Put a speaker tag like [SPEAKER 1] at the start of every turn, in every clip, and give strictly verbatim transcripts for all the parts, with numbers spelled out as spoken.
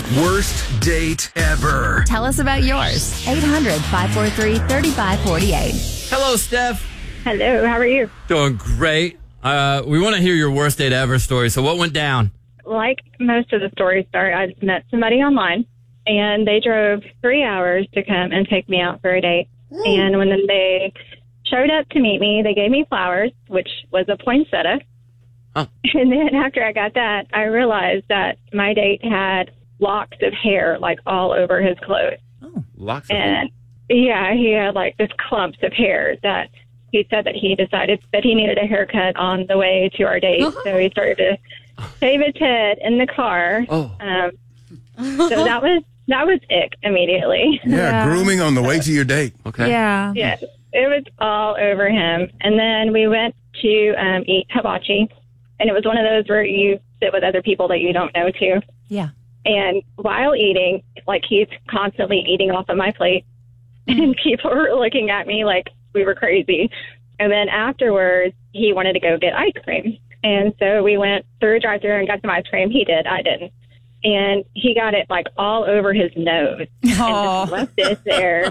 [SPEAKER 1] Worst date ever.
[SPEAKER 2] Tell us about yours. eight hundred, five four three, three five four eight.
[SPEAKER 3] Hello, Steph.
[SPEAKER 4] Hello, how are you?
[SPEAKER 3] Doing great. Uh, we want to hear your worst date ever story. So what went down?
[SPEAKER 4] Like most of the stories start, I just met somebody online, and they drove three hours to come and take me out for a date. Ooh. And when they showed up to meet me, they gave me flowers, which was a poinsettia. Oh. And then after I got that, I realized that my date had locks of hair, like, all over his clothes.
[SPEAKER 3] Oh, locks of
[SPEAKER 4] and,
[SPEAKER 3] hair?
[SPEAKER 4] Yeah, he had, like, this clumps of hair that he said that he decided that he needed a haircut on the way to our date. Uh-huh. So he started to shave his head in the car. Oh. Um, so that was that was ick immediately.
[SPEAKER 5] Yeah, yeah, grooming on the way to your date.
[SPEAKER 3] Okay.
[SPEAKER 2] Yeah.
[SPEAKER 4] Yeah, it was all over him. And then we went to um, eat hibachi. And it was one of those where you sit with other people that you don't know, too.
[SPEAKER 2] Yeah.
[SPEAKER 4] And while eating, like, he's constantly eating off of my plate. And people were looking at me like we were crazy. And then afterwards, he wanted to go get ice cream. And so we went through a drive-thru and got some ice cream. He did. I didn't. And he got it, like, all over his nose. Oh. And just left it there.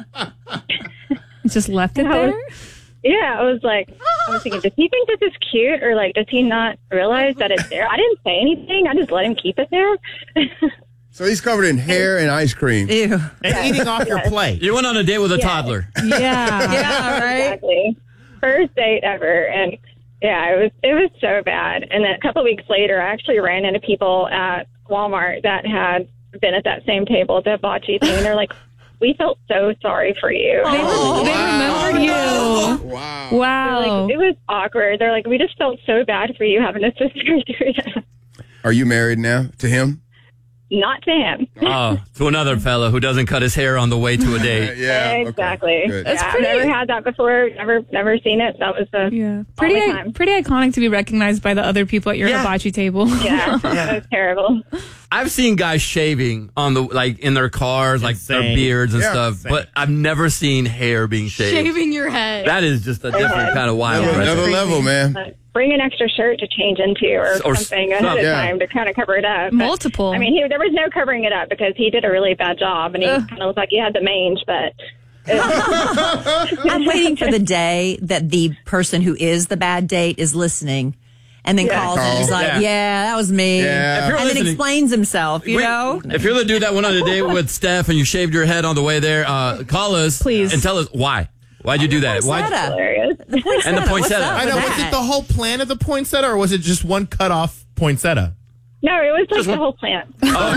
[SPEAKER 6] Just left it there?
[SPEAKER 4] Yeah, I was like, I was thinking, does he think this is cute, or like, does he not realize that it's there? I didn't say anything. I just let him keep it there.
[SPEAKER 5] So he's covered in hair and ice cream.
[SPEAKER 2] Ew.
[SPEAKER 7] And eating off your plate.
[SPEAKER 3] You went on a date with a
[SPEAKER 4] yeah.
[SPEAKER 3] toddler.
[SPEAKER 6] Yeah.
[SPEAKER 2] Yeah, right?
[SPEAKER 4] Exactly. First date ever. And yeah, it was, it was so bad. And then a couple of weeks later, I actually ran into people at Walmart that had been at that same table at the hibachi thing. And they're like, we felt so sorry for you.
[SPEAKER 6] Oh, they
[SPEAKER 5] wow.
[SPEAKER 6] remembered you.
[SPEAKER 5] Wow.
[SPEAKER 6] Wow.
[SPEAKER 4] Like, it was awkward. They're like, we just felt so bad for you having a sister through that.
[SPEAKER 5] Are you married now to him?
[SPEAKER 4] Not to him.
[SPEAKER 3] Oh, to another fella who doesn't cut his hair on the way to a date.
[SPEAKER 5] Yeah,
[SPEAKER 4] exactly.
[SPEAKER 5] Okay.
[SPEAKER 4] Yeah, I've never had that before. Never, never seen it. That was the
[SPEAKER 6] yeah, pretty,
[SPEAKER 4] time.
[SPEAKER 6] pretty iconic to be recognized by the other people at your
[SPEAKER 3] Yeah.
[SPEAKER 6] hibachi table.
[SPEAKER 4] Yeah, that was terrible.
[SPEAKER 3] I've seen guys shaving on the like in their cars, like
[SPEAKER 7] Insane.
[SPEAKER 3] their beards and
[SPEAKER 5] Yeah.
[SPEAKER 3] stuff,
[SPEAKER 7] Insane.
[SPEAKER 3] but I've never seen hair being shaved.
[SPEAKER 6] Shaving your head.
[SPEAKER 3] That is just a different kind of wild.
[SPEAKER 5] Another,
[SPEAKER 3] right
[SPEAKER 5] another
[SPEAKER 3] there.
[SPEAKER 5] level, man.
[SPEAKER 4] But bring an extra shirt to change into, or,
[SPEAKER 3] Or
[SPEAKER 4] something ahead
[SPEAKER 3] some-
[SPEAKER 4] of
[SPEAKER 5] yeah.
[SPEAKER 4] time to kind of cover it up. But,
[SPEAKER 6] Multiple.
[SPEAKER 4] I mean, he, there was no covering it up because he did a really bad job, and he kind of looked like he had the mange, but.
[SPEAKER 2] I'm waiting for the day that the person who is the bad date is listening and then
[SPEAKER 4] Yeah.
[SPEAKER 2] calls and he's like,
[SPEAKER 3] Yeah.
[SPEAKER 2] yeah. that was me.
[SPEAKER 5] Yeah. If
[SPEAKER 3] you're
[SPEAKER 2] And then
[SPEAKER 3] listening-
[SPEAKER 2] explains himself, you
[SPEAKER 3] Wait,
[SPEAKER 2] know?
[SPEAKER 3] If you're the dude that went on a date with Steph and you shaved your head on the way there, uh, call us,
[SPEAKER 6] Please.
[SPEAKER 3] and tell us why. Why'd you do that? Why?
[SPEAKER 2] Poinsettia.
[SPEAKER 4] Hilarious.
[SPEAKER 3] And the
[SPEAKER 2] What's
[SPEAKER 3] poinsettia.
[SPEAKER 2] up
[SPEAKER 7] I know.
[SPEAKER 2] with
[SPEAKER 7] Was
[SPEAKER 2] that?
[SPEAKER 7] it the whole plan of the poinsettia, or was it just one cut off poinsettia?
[SPEAKER 4] No, it was like the whole plant.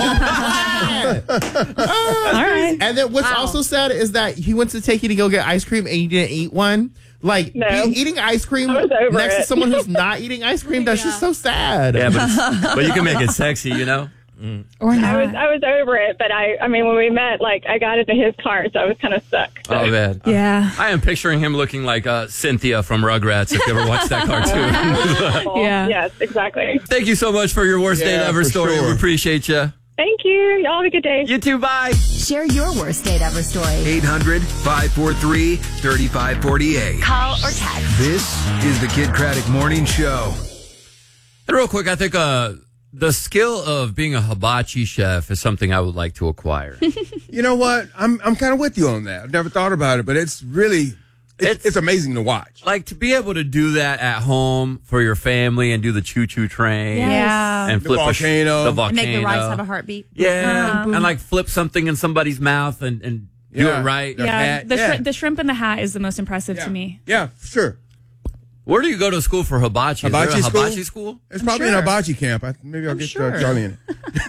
[SPEAKER 6] All right.
[SPEAKER 7] And then what's
[SPEAKER 2] Wow.
[SPEAKER 7] also sad is that he went to take you to go get ice cream and you didn't eat one. Like,
[SPEAKER 4] No.
[SPEAKER 7] be- eating ice cream
[SPEAKER 4] I was over
[SPEAKER 7] next to
[SPEAKER 4] it.
[SPEAKER 7] someone who's not eating ice cream, that's just so sad.
[SPEAKER 3] Yeah, but, it's- but you can make it sexy, you know?
[SPEAKER 6] Or not.
[SPEAKER 4] I was I was over it, but I I mean when we met, like I got into his car, so I was kind of stuck. So.
[SPEAKER 3] Oh, man.
[SPEAKER 6] yeah.
[SPEAKER 3] I am picturing him looking like uh, Cynthia from Rugrats, if you ever watched that cartoon.
[SPEAKER 6] Yeah.
[SPEAKER 4] Yes, exactly.
[SPEAKER 3] Thank you so much for your worst date
[SPEAKER 5] Yeah,
[SPEAKER 3] ever
[SPEAKER 5] for
[SPEAKER 3] story.
[SPEAKER 5] sure.
[SPEAKER 3] We appreciate you.
[SPEAKER 4] Thank you. Y'all have a good day.
[SPEAKER 3] You too, bye.
[SPEAKER 2] Share your worst date ever story.
[SPEAKER 1] eight hundred, five four three, three five four eight.
[SPEAKER 2] Call or text.
[SPEAKER 1] This is the Kid Craddock Morning Show.
[SPEAKER 3] And real quick, I think uh, the skill of being a hibachi chef is something I would like to acquire.
[SPEAKER 5] You know what? I'm I'm kind of with you on that. I've never thought about it, but it's really it's,
[SPEAKER 3] It's-
[SPEAKER 5] it's amazing to watch.
[SPEAKER 3] Like to be able to do that at home for your family and do the choo-choo train.
[SPEAKER 6] Yeah.
[SPEAKER 3] And
[SPEAKER 5] The
[SPEAKER 3] flip a sh-
[SPEAKER 5] volcano.
[SPEAKER 3] the
[SPEAKER 5] And
[SPEAKER 3] volcano.
[SPEAKER 2] Make the rice have a heartbeat.
[SPEAKER 3] Yeah. And like flip something in somebody's mouth and, and do
[SPEAKER 5] Yeah.
[SPEAKER 3] it right.
[SPEAKER 5] Their
[SPEAKER 6] Yeah.
[SPEAKER 5] hat,
[SPEAKER 6] The,
[SPEAKER 5] yeah.
[SPEAKER 6] shri- the shrimp in the hat is the most impressive
[SPEAKER 5] Yeah.
[SPEAKER 6] to me.
[SPEAKER 5] Yeah, for sure.
[SPEAKER 3] Where do you go to school for hibachi? Is there
[SPEAKER 5] Hibachi
[SPEAKER 3] a
[SPEAKER 5] school?
[SPEAKER 3] hibachi school?
[SPEAKER 5] It's probably
[SPEAKER 6] sure.
[SPEAKER 5] an hibachi camp. I, maybe I'll
[SPEAKER 6] I'm
[SPEAKER 5] get
[SPEAKER 6] sure.
[SPEAKER 5] uh, Charlie in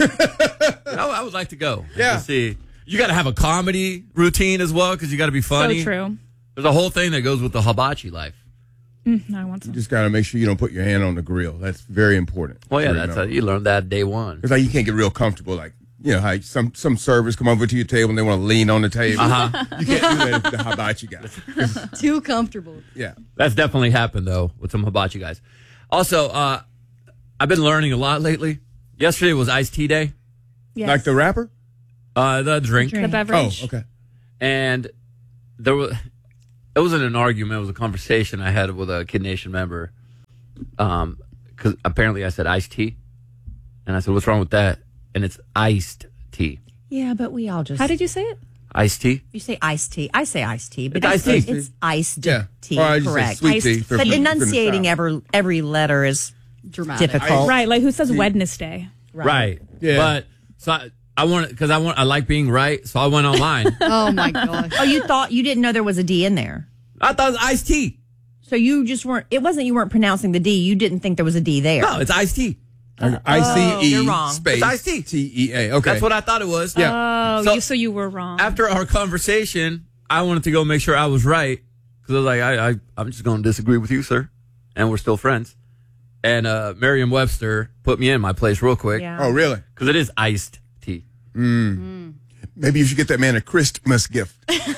[SPEAKER 5] it.
[SPEAKER 3] I, I would like to go.
[SPEAKER 5] Yeah.
[SPEAKER 3] To see. You got to have a comedy routine as well because you got to be funny.
[SPEAKER 6] So true.
[SPEAKER 3] There's a whole thing that goes with the hibachi life.
[SPEAKER 6] Mm, no, I want some.
[SPEAKER 5] You just got to make sure you don't put your hand on the grill. That's very important.
[SPEAKER 3] Well, yeah,
[SPEAKER 5] to
[SPEAKER 3] that's how
[SPEAKER 5] remember.
[SPEAKER 3] you learned that day one.
[SPEAKER 5] It's like you can't get real comfortable. Like, you know, how some, some servers come over to your table and they want to lean on the table.
[SPEAKER 3] Uh-huh.
[SPEAKER 5] You can't do that if the hibachi guy.
[SPEAKER 2] Too comfortable.
[SPEAKER 5] Yeah.
[SPEAKER 3] That's definitely happened, though, with some hibachi guys. Also, uh, I've been learning a lot lately. Yesterday was iced tea day,
[SPEAKER 6] Yes.
[SPEAKER 5] Like the rapper?
[SPEAKER 3] uh, the drink.
[SPEAKER 6] The
[SPEAKER 5] Oh,
[SPEAKER 6] beverage.
[SPEAKER 5] okay.
[SPEAKER 3] And there was, it wasn't an argument. It was a conversation I had with a Kid Nation member. Um, because apparently I said iced tea. And I said, what's wrong with that? And it's iced tea.
[SPEAKER 2] Yeah, but we all just.
[SPEAKER 6] How did you say it?
[SPEAKER 3] Iced tea.
[SPEAKER 2] you say iced tea? I say iced tea, but
[SPEAKER 3] It's
[SPEAKER 2] it's,
[SPEAKER 3] iced tea.
[SPEAKER 2] it's iced
[SPEAKER 5] Yeah.
[SPEAKER 2] tea.
[SPEAKER 5] Or I just say
[SPEAKER 2] Correct.
[SPEAKER 5] sweet
[SPEAKER 2] Iced-
[SPEAKER 5] tea for-
[SPEAKER 2] but
[SPEAKER 5] for- for the
[SPEAKER 2] enunciating
[SPEAKER 5] South.
[SPEAKER 2] every every letter is
[SPEAKER 8] Dramatic.
[SPEAKER 2] difficult.
[SPEAKER 6] Right, like who says Wednesday?
[SPEAKER 3] Right.
[SPEAKER 5] Yeah.
[SPEAKER 3] But so I, I want because I want I like being right, so I went online.
[SPEAKER 8] Oh my gosh.
[SPEAKER 2] Oh, you thought you didn't know there was a D in there,
[SPEAKER 3] I thought it was iced tea.
[SPEAKER 2] so you just weren't. It wasn't you weren't pronouncing the D. You didn't think there was a D there.
[SPEAKER 3] No, it's iced tea.
[SPEAKER 5] I C E
[SPEAKER 2] you're wrong.
[SPEAKER 5] space
[SPEAKER 3] It's iced tea.
[SPEAKER 5] T E A. Okay.
[SPEAKER 3] That's what I thought it was.
[SPEAKER 5] Yeah.
[SPEAKER 6] Oh,
[SPEAKER 3] So-
[SPEAKER 6] you, so you were wrong.
[SPEAKER 3] After our conversation, I wanted to go make sure I was right because I was like, I, I, I'm just going to disagree with you, sir, and we're still friends. And uh, Merriam-Webster put me in my place real quick
[SPEAKER 2] Yeah.
[SPEAKER 5] Oh, really?
[SPEAKER 3] because it is iced tea.
[SPEAKER 5] Maybe you should get that man a Christmas gift.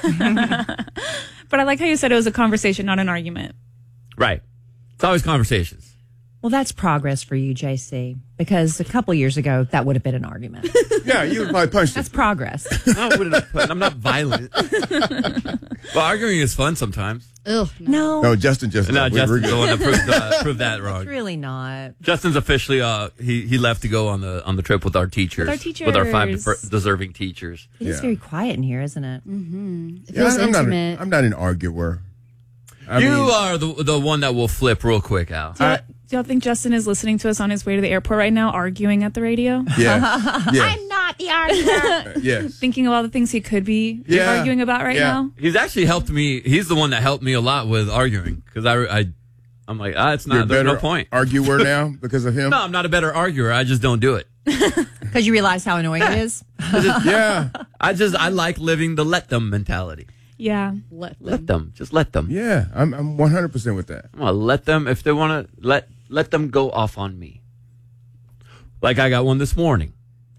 [SPEAKER 6] But I like how you said it was a conversation, not an argument.
[SPEAKER 3] Right. It's always conversations.
[SPEAKER 2] Well, that's progress for you, J C, because a couple years ago that would have been an argument.
[SPEAKER 5] Yeah, you would probably punch
[SPEAKER 2] That's
[SPEAKER 5] him.
[SPEAKER 2] progress.
[SPEAKER 3] I wouldn't have put- I'm not violent. Well, arguing is fun sometimes.
[SPEAKER 8] Ugh.
[SPEAKER 2] No,
[SPEAKER 5] No, Justin just
[SPEAKER 3] No,
[SPEAKER 5] left. We-
[SPEAKER 3] Justin's
[SPEAKER 5] we're
[SPEAKER 3] the
[SPEAKER 5] good.
[SPEAKER 3] one that proved, uh, proved that wrong.
[SPEAKER 2] it's really not.
[SPEAKER 3] Justin's officially uh he he left to go on the on the trip with our teachers,
[SPEAKER 6] With our
[SPEAKER 3] with our five
[SPEAKER 6] teachers.
[SPEAKER 3] defer- deserving teachers.
[SPEAKER 2] It is
[SPEAKER 5] Yeah.
[SPEAKER 2] very quiet in here, isn't it?
[SPEAKER 8] It
[SPEAKER 5] Yeah,
[SPEAKER 8] feels
[SPEAKER 5] I'm, not
[SPEAKER 8] intimate.
[SPEAKER 5] a, I'm not an arguer. I
[SPEAKER 3] you
[SPEAKER 5] mean,
[SPEAKER 3] are the the one that will flip real quick, Al.
[SPEAKER 6] Do y'all, do y'all think Justin is listening to us on his way to the airport right now, arguing at the radio?
[SPEAKER 5] yeah, yeah,
[SPEAKER 2] not the arguer.
[SPEAKER 5] yes.
[SPEAKER 6] Thinking of all the things he could be
[SPEAKER 5] Yeah.
[SPEAKER 6] arguing about right
[SPEAKER 5] Yeah.
[SPEAKER 6] now?
[SPEAKER 3] He's actually helped me. He's the one that helped me a lot with arguing because I, I, I'm like, ah, it's
[SPEAKER 5] You're a
[SPEAKER 3] not. There's
[SPEAKER 5] better
[SPEAKER 3] no point.
[SPEAKER 5] arguer now because of him.
[SPEAKER 3] No, I'm not a better arguer. I just don't do it.
[SPEAKER 2] Because you realize how annoying it is.
[SPEAKER 5] Yeah,
[SPEAKER 3] I just I like living the let them mentality.
[SPEAKER 6] Yeah.
[SPEAKER 8] Let them.
[SPEAKER 3] Let them, just let them.
[SPEAKER 5] yeah. I'm I'm one hundred percent with that.
[SPEAKER 3] I'm gonna let them if they want to let let them go off on me. Like I got one this morning.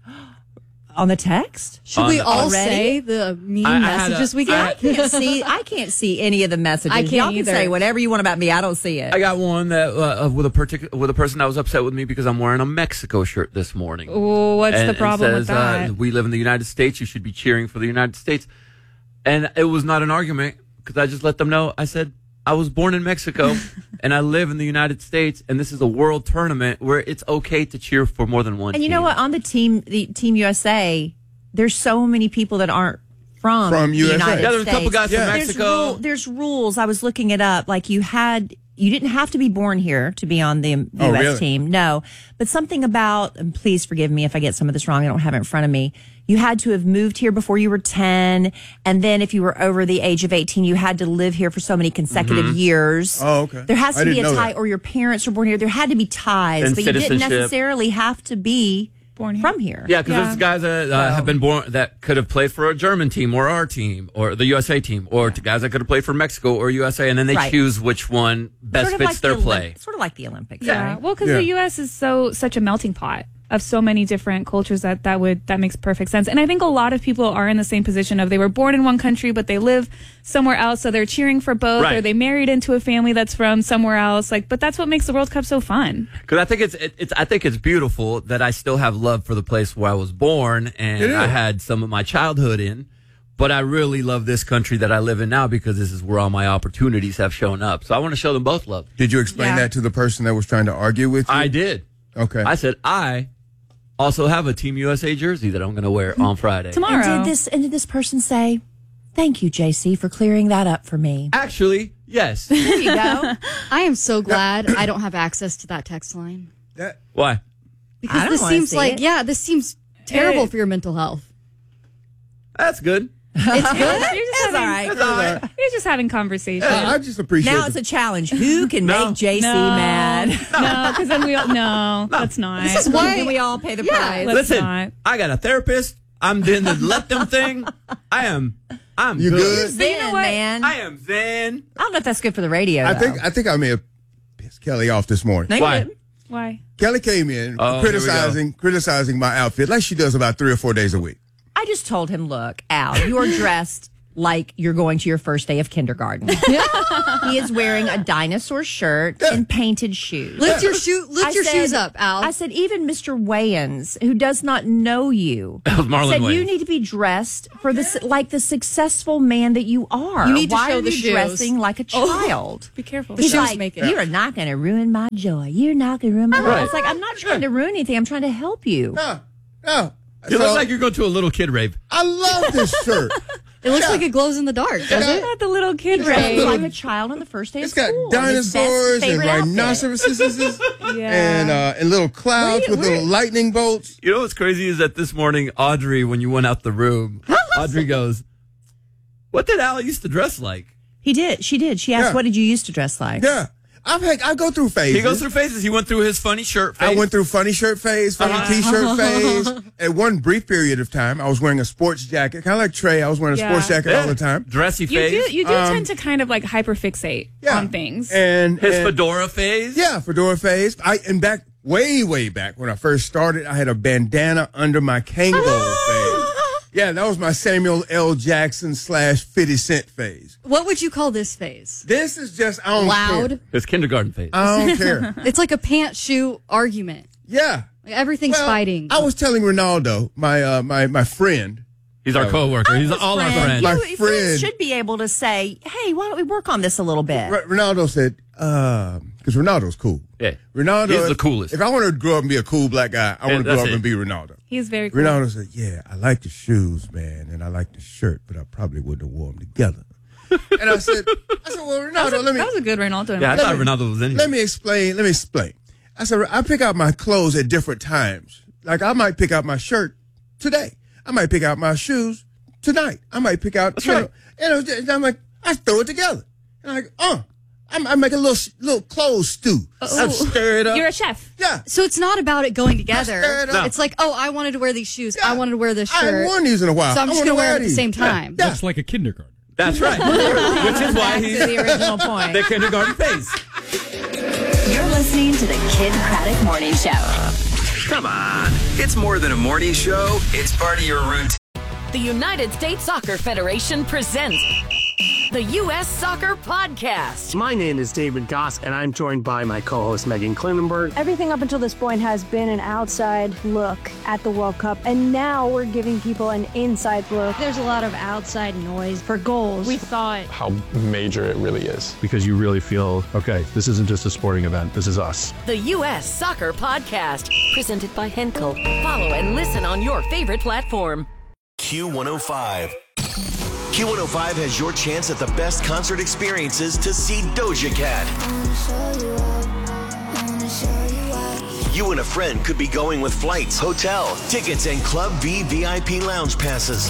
[SPEAKER 2] On the text?
[SPEAKER 8] Should
[SPEAKER 3] On
[SPEAKER 8] we
[SPEAKER 3] the-
[SPEAKER 8] all
[SPEAKER 2] Already?
[SPEAKER 8] say the mean
[SPEAKER 3] I- I had
[SPEAKER 8] messages
[SPEAKER 3] a-
[SPEAKER 8] we
[SPEAKER 3] I-
[SPEAKER 8] get?
[SPEAKER 2] Can't see. I can't see any of the messages.
[SPEAKER 8] I can't
[SPEAKER 2] Y'all can
[SPEAKER 8] either.
[SPEAKER 2] say whatever you want about me. I don't see it.
[SPEAKER 3] I got one that uh, with a particular with a person that was upset with me because I'm wearing a Mexico shirt this morning.
[SPEAKER 6] Oh, what's
[SPEAKER 3] And
[SPEAKER 6] the
[SPEAKER 3] it
[SPEAKER 6] problem
[SPEAKER 3] says,
[SPEAKER 6] with that?
[SPEAKER 3] Uh, we live in the United States. You should be cheering for the United States. And it was not an argument because I just let them know. I said, I was born in Mexico and I live in the United States. And this is a world tournament where it's okay to cheer for more than one
[SPEAKER 2] And you
[SPEAKER 3] team.
[SPEAKER 2] know what? On the team, the Team U S A, there's so many people that aren't from,
[SPEAKER 5] From
[SPEAKER 2] the
[SPEAKER 5] U S A.
[SPEAKER 2] United
[SPEAKER 3] Yeah, there's a couple
[SPEAKER 2] States.
[SPEAKER 3] guys from
[SPEAKER 5] Yeah.
[SPEAKER 2] There's,
[SPEAKER 3] Mexico.
[SPEAKER 2] rule, there's rules. I was looking it up. Like you had, you didn't have to be born here to be on the
[SPEAKER 5] Oh,
[SPEAKER 2] U S
[SPEAKER 5] really?
[SPEAKER 2] team. No, but something about, and please forgive me if I get some of this wrong. I don't have it in front of me. You had to have moved here before you were ten. And then if you were over the age of eighteen, you had to live here for so many consecutive
[SPEAKER 3] Mm-hmm.
[SPEAKER 2] years.
[SPEAKER 5] Oh, okay.
[SPEAKER 2] There has
[SPEAKER 5] I
[SPEAKER 2] to be
[SPEAKER 5] didn't
[SPEAKER 2] a
[SPEAKER 5] know
[SPEAKER 2] tie,
[SPEAKER 5] that.
[SPEAKER 2] or your parents were born here. There had to be ties,
[SPEAKER 3] And
[SPEAKER 2] but you didn't
[SPEAKER 3] citizenship.
[SPEAKER 2] necessarily have to be
[SPEAKER 6] Born here.
[SPEAKER 2] from here.
[SPEAKER 3] Yeah, because
[SPEAKER 6] Yeah.
[SPEAKER 3] there's guys that uh, have been born that could have played for a German team or our team or the U S A team, or to guys that could have played for Mexico or U S A, and then they
[SPEAKER 2] Right.
[SPEAKER 3] choose which one best
[SPEAKER 2] Sort of
[SPEAKER 3] fits
[SPEAKER 2] like
[SPEAKER 3] their
[SPEAKER 2] the Olymp-
[SPEAKER 3] play.
[SPEAKER 2] Sort of like the Olympics.
[SPEAKER 6] Yeah.
[SPEAKER 2] right?
[SPEAKER 6] Well, because
[SPEAKER 5] Yeah.
[SPEAKER 6] the U S is so such a melting pot of so many different cultures that that would that makes perfect sense. And I think a lot of people are in the same position of they were born in one country but they live somewhere else, so they're cheering for both,
[SPEAKER 3] Right.
[SPEAKER 6] or they married into a family that's from somewhere else. Like, but that's what makes the World Cup so fun.
[SPEAKER 3] Because I think it's it, it's I think it's beautiful that I still have love for the place where I was born and
[SPEAKER 5] It is.
[SPEAKER 3] I had some of my childhood in. But I really love this country that I live in now because this is where all my opportunities have shown up. So I want to show them both love.
[SPEAKER 5] Did you explain
[SPEAKER 2] Yeah.
[SPEAKER 5] that to the person that was trying to argue with you?
[SPEAKER 3] I did.
[SPEAKER 5] Okay.
[SPEAKER 3] I said I also have a Team U S A jersey that I'm going to wear on Friday.
[SPEAKER 6] Tomorrow.
[SPEAKER 2] And did this? And did this person say, "Thank you, J C, for clearing that up for me"?
[SPEAKER 3] Actually, yes.
[SPEAKER 2] There you go.
[SPEAKER 8] I am so glad I don't have access to that text line.
[SPEAKER 5] That-
[SPEAKER 3] Why?
[SPEAKER 8] Because
[SPEAKER 2] don't
[SPEAKER 8] this
[SPEAKER 2] wanna
[SPEAKER 8] seems
[SPEAKER 2] see
[SPEAKER 8] like,
[SPEAKER 2] it.
[SPEAKER 8] yeah, this seems terrible
[SPEAKER 6] Hey.
[SPEAKER 8] for your mental health.
[SPEAKER 3] That's good.
[SPEAKER 8] It's good.
[SPEAKER 6] You're just
[SPEAKER 2] That's all
[SPEAKER 6] having,
[SPEAKER 2] right.
[SPEAKER 6] You're just having conversation.
[SPEAKER 5] I just appreciate
[SPEAKER 2] Now
[SPEAKER 5] the-
[SPEAKER 2] it's a challenge. Who can
[SPEAKER 3] No.
[SPEAKER 2] make J C
[SPEAKER 6] No.
[SPEAKER 2] mad?
[SPEAKER 6] No, because then we all no, that's not.
[SPEAKER 8] This is why
[SPEAKER 2] Can we all pay the
[SPEAKER 8] Yeah.
[SPEAKER 2] price?
[SPEAKER 6] Let's
[SPEAKER 3] Listen,
[SPEAKER 6] not.
[SPEAKER 3] I got a therapist. I'm doing the let them thing. I am. I'm
[SPEAKER 5] You good?
[SPEAKER 2] Zen,
[SPEAKER 6] you know what?
[SPEAKER 2] man.
[SPEAKER 3] I
[SPEAKER 2] I,
[SPEAKER 3] am zen.
[SPEAKER 2] don't know if that's good for the radio.
[SPEAKER 5] I
[SPEAKER 2] though.
[SPEAKER 5] think I think I may have pissed Kelly off this morning.
[SPEAKER 2] No, you
[SPEAKER 3] Why?
[SPEAKER 2] didn't.
[SPEAKER 6] Why?
[SPEAKER 5] Kelly came in
[SPEAKER 3] Oh, here we
[SPEAKER 5] criticizing criticizing my outfit like she does about three or four days a week.
[SPEAKER 2] I just told him, look, Al, you are dressed like you're going to your first day of kindergarten. He is wearing a dinosaur shirt and painted shoes.
[SPEAKER 8] Lift your shoe. Lift
[SPEAKER 2] I
[SPEAKER 8] your
[SPEAKER 2] said-
[SPEAKER 8] shoes up, Al.
[SPEAKER 2] I said, even Mister Wayans, who does not know you,
[SPEAKER 3] That was Marlon
[SPEAKER 2] said
[SPEAKER 3] Wayans.
[SPEAKER 2] you need to be dressed for this like the successful man that you are.
[SPEAKER 8] You need to
[SPEAKER 2] Why
[SPEAKER 8] show
[SPEAKER 2] are
[SPEAKER 8] the
[SPEAKER 2] you
[SPEAKER 8] shoes.
[SPEAKER 2] dressing like a child?
[SPEAKER 6] Be careful.
[SPEAKER 8] The
[SPEAKER 2] He's
[SPEAKER 8] shoes
[SPEAKER 2] like,
[SPEAKER 8] make it.
[SPEAKER 2] you are not going to ruin my joy. You're not going to ruin my joy.
[SPEAKER 3] Right.
[SPEAKER 2] I was like, I'm not trying to ruin anything. I'm trying to help you.
[SPEAKER 5] No, no.
[SPEAKER 3] You
[SPEAKER 5] So-
[SPEAKER 3] look like you're going to a little kid rave.
[SPEAKER 5] I love this shirt.
[SPEAKER 8] It looks
[SPEAKER 5] Yeah.
[SPEAKER 8] like it glows in the dark, does
[SPEAKER 5] Yeah.
[SPEAKER 8] it?
[SPEAKER 6] Not the little kid
[SPEAKER 5] Yeah.
[SPEAKER 6] Ray.
[SPEAKER 2] Like a child on the first day of
[SPEAKER 5] It's got
[SPEAKER 2] school. His best
[SPEAKER 5] dinosaurs and
[SPEAKER 2] favorite outfit.
[SPEAKER 5] rhinoceroses
[SPEAKER 6] Yeah.
[SPEAKER 5] and uh, and little clouds
[SPEAKER 2] Where-
[SPEAKER 5] with little lightning bolts.
[SPEAKER 3] You know what's crazy is that this morning, Audrey, when you went out the room, Audrey goes, "What did Al used to dress like?"
[SPEAKER 2] He did. She did. She asked,
[SPEAKER 5] Yeah.
[SPEAKER 2] "What did you used to dress like?"
[SPEAKER 5] Yeah, I've had I go through phases.
[SPEAKER 3] He goes through phases. He went through his funny shirt phase.
[SPEAKER 5] I went through funny shirt phase, funny
[SPEAKER 3] Uh-huh.
[SPEAKER 5] t-shirt phase. At one brief period of time, I was wearing a sports jacket, kind of like Trey. I was wearing a
[SPEAKER 6] Yeah.
[SPEAKER 5] sports jacket all the time.
[SPEAKER 3] Dressy
[SPEAKER 6] You
[SPEAKER 3] phase.
[SPEAKER 6] do you do
[SPEAKER 5] Um,
[SPEAKER 6] tend to kind of like hyperfixate
[SPEAKER 5] Yeah.
[SPEAKER 6] on things.
[SPEAKER 5] And
[SPEAKER 3] his
[SPEAKER 5] and-
[SPEAKER 3] fedora phase.
[SPEAKER 5] Yeah, fedora phase. I and back way, way back when I first started, I had a bandana under my Kango phase. Yeah, that was my Samuel L. Jackson slash fifty Cent phase.
[SPEAKER 8] What would you call this phase?
[SPEAKER 5] This is just I don't
[SPEAKER 8] Loud.
[SPEAKER 5] care.
[SPEAKER 3] His kindergarten phase.
[SPEAKER 5] I don't care.
[SPEAKER 8] It's like a pants shoe argument.
[SPEAKER 5] Yeah,
[SPEAKER 8] Like everything's
[SPEAKER 5] Well,
[SPEAKER 8] fighting.
[SPEAKER 5] I was telling Ronaldo, my uh, my my friend.
[SPEAKER 3] He's our coworker. He's all our friends.
[SPEAKER 5] My
[SPEAKER 2] You-
[SPEAKER 5] friend.
[SPEAKER 2] friends should be able to say, "Hey, why don't we work on this a little bit?"
[SPEAKER 5] R- Ronaldo said, because Ronaldo's cool.
[SPEAKER 3] Yeah.
[SPEAKER 5] Ronaldo
[SPEAKER 3] He's the
[SPEAKER 5] if-
[SPEAKER 3] coolest.
[SPEAKER 5] If I want to grow up and be a cool black guy, I
[SPEAKER 3] Yeah,
[SPEAKER 5] want to grow
[SPEAKER 3] that's
[SPEAKER 5] up
[SPEAKER 3] it.
[SPEAKER 5] and be Ronaldo.
[SPEAKER 6] He's very cool.
[SPEAKER 5] Ronaldo said, "Yeah, I like the shoes, man, and I like the shirt, but I probably wouldn't have worn them together." And I said, "I said, well, Ronaldo,
[SPEAKER 6] That was, a,
[SPEAKER 5] let me
[SPEAKER 6] that was a good Ronaldo.
[SPEAKER 3] Yeah, I
[SPEAKER 6] impression.
[SPEAKER 3] thought
[SPEAKER 5] me-
[SPEAKER 3] Ronaldo was in here.
[SPEAKER 5] let me explain. Let me explain." I said, "I pick out my clothes at different times. Like I might pick out my shirt today. I might pick out my shoes tonight. I might pick out,
[SPEAKER 3] That's
[SPEAKER 5] you
[SPEAKER 3] right.
[SPEAKER 5] know." And it was just- I'm like, I throw it together, and I'm like, oh, I'm, I make a little little clothes stew. I stir it up.
[SPEAKER 6] You're a chef.
[SPEAKER 5] Yeah.
[SPEAKER 8] So it's not about it going together.
[SPEAKER 5] stir it up.
[SPEAKER 8] It's like, oh, I wanted to wear these shoes.
[SPEAKER 5] Yeah.
[SPEAKER 8] I wanted to wear this
[SPEAKER 5] I
[SPEAKER 8] shirt.
[SPEAKER 5] haven't worn these in a while.
[SPEAKER 8] So I'm
[SPEAKER 5] I
[SPEAKER 8] just
[SPEAKER 5] wanna
[SPEAKER 8] going to wear them at the
[SPEAKER 5] these.
[SPEAKER 8] same time.
[SPEAKER 5] Yeah.
[SPEAKER 9] Looks like a kindergarten.
[SPEAKER 3] That's right. Which is why
[SPEAKER 2] Back
[SPEAKER 3] he's
[SPEAKER 2] to the original point.
[SPEAKER 3] the kindergarten phase.
[SPEAKER 10] You're listening to the Kid Craddock Morning Show.
[SPEAKER 1] Come on. It's more than a morning show. It's part of your routine.
[SPEAKER 11] The United States Soccer Federation presents the U S Soccer Podcast.
[SPEAKER 12] My name is David Goss, and I'm joined by my co-host Megan Klinenberg.
[SPEAKER 13] Everything up until this point has been an outside look at the World Cup, and now we're giving people an inside look.
[SPEAKER 14] There's a lot of outside noise for goals.
[SPEAKER 13] We thought
[SPEAKER 15] how major it really is, because you really feel, okay, this isn't just a sporting event, this is us.
[SPEAKER 11] The U S Soccer Podcast, presented by Henkel. Follow and listen on your favorite platform.
[SPEAKER 16] Q one oh five. Q one oh five has your chance at the best concert experiences to see Doja Cat. You and a friend could be going with flights, hotel, tickets, and Club V V I P lounge passes.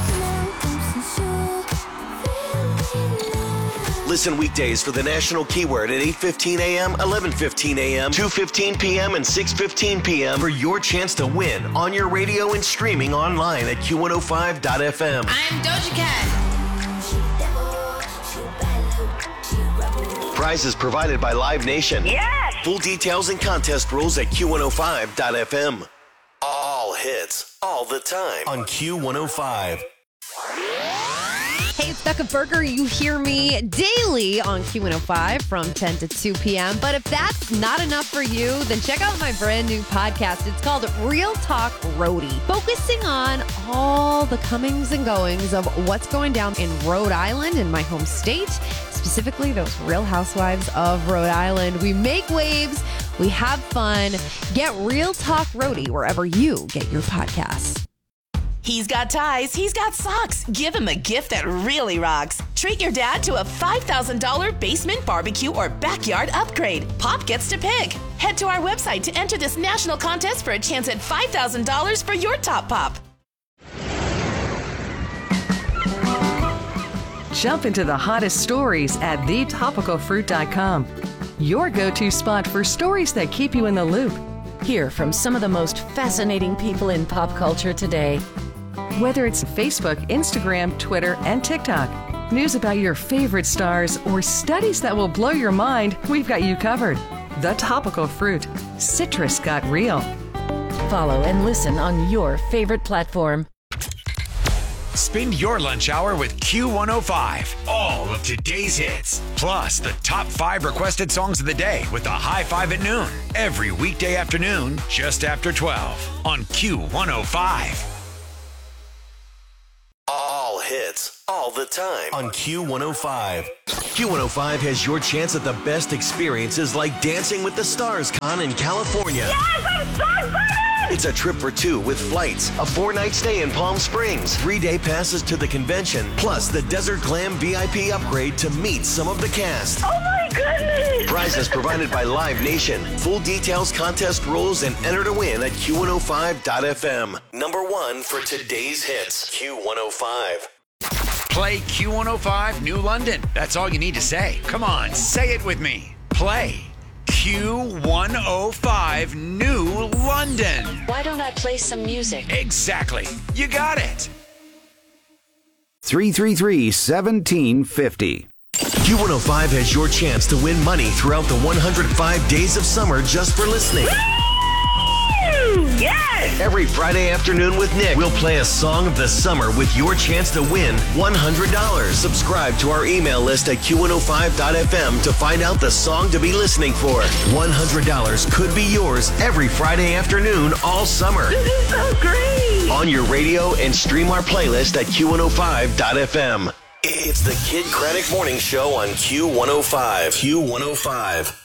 [SPEAKER 16] Listen weekdays for the national keyword at eight fifteen a.m., eleven fifteen a.m., two fifteen p.m., and six fifteen p.m. for your chance to win on your radio and streaming online at Q one oh five dot f m.
[SPEAKER 17] I'm Doja Cat.
[SPEAKER 16] Prizes provided by Live Nation.
[SPEAKER 17] Yes!
[SPEAKER 16] Full details and contest rules at Q one oh five dot f m. All hits, all the time on Q one oh five.
[SPEAKER 18] Hey, it's Becca Berger. You hear me daily on Q one oh five from ten to two p.m. But if that's not enough for you, then check out my brand new podcast. It's called Real Talk Roadie, focusing on all the comings and goings of what's going down in Rhode Island, in my home state, specifically those Real Housewives of Rhode Island. We make waves, we have fun. Get Real Talk Roadie wherever you get your podcasts.
[SPEAKER 11] He's got ties, he's got socks. Give him a gift that really rocks. Treat your dad to a five thousand dollars basement barbecue or backyard upgrade. Pop gets to pick. Head to our website to enter this national contest for a chance at five thousand dollars for your top pop.
[SPEAKER 19] Jump into the hottest stories at the topical fruit dot com. Your go-to spot for stories that keep you in the loop.
[SPEAKER 11] Hear from some of the most fascinating people in pop culture today.
[SPEAKER 19] Whether it's Facebook, Instagram, Twitter, and TikTok, news about your favorite stars, or studies that will blow your mind, we've got you covered. The Topical Fruit. Citrus got real.
[SPEAKER 11] Follow and listen on your favorite platform.
[SPEAKER 20] Spend your lunch hour with Q one oh five. All of today's hits. Plus, the top five requested songs of the day with the high five at noon. Every weekday afternoon, just after twelve on Q one oh five.
[SPEAKER 16] All hits, all the time on Q one oh five. Q one oh five has your chance at the best experiences like Dancing with the Stars Con in California.
[SPEAKER 17] Yes, I'm so excited!
[SPEAKER 16] It's a trip for two with flights, a four-night stay in Palm Springs, three-day passes to the convention, plus the Desert Glam V I P upgrade to meet some of the cast.
[SPEAKER 9] Oh my goodness!
[SPEAKER 16] Prizes provided by Live Nation. Full details, contest rules, and enter to win at Q one oh five dot F M. Number one for today's hits, Q one oh five.
[SPEAKER 20] Play Q one oh five New London. That's all you need to say. Come on, say it with me. Play Q one oh five New London.
[SPEAKER 10] Why don't I play some music?
[SPEAKER 20] Exactly. You got it.
[SPEAKER 17] three three three, one seven five zero.
[SPEAKER 16] Q one oh five has your chance to win money throughout the one hundred five days of summer just for listening.
[SPEAKER 9] Yes!
[SPEAKER 16] Every Friday afternoon with Nick, we'll play a song of the summer with your chance to win one hundred dollars. Subscribe to our email list at Q one oh five dot F M to find out the song to be listening for. one hundred dollars could be yours every Friday afternoon all summer.
[SPEAKER 9] This is so great!
[SPEAKER 16] On your radio and stream our playlist at Q one oh five dot F M. It's the Kid Craddock Morning Show on Q one oh five. Q one oh five.